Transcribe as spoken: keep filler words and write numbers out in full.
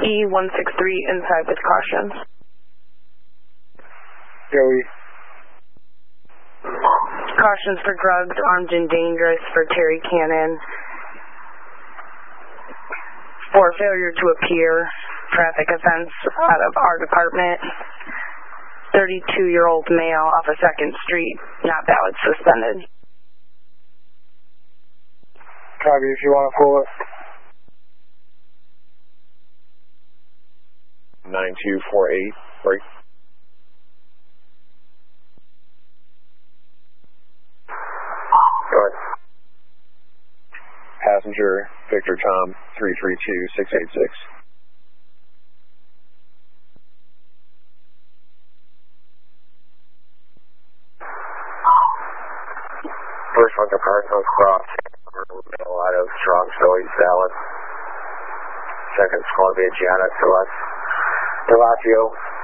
E one six three inside with cautions. Joey. Cautions for drugs, armed and dangerous for Terry Cannon. For failure to appear, traffic offense out of our department. thirty-two-year-old male off of second Street, not valid, suspended. Copy, if you want to pull it. nine two four eight, break. Go ahead. Passenger, Victor Tom, three three two six eight six. First one to Parsons Cross, a lot of strong soy salad. Second, Columbia Gianna Celeste Delatio.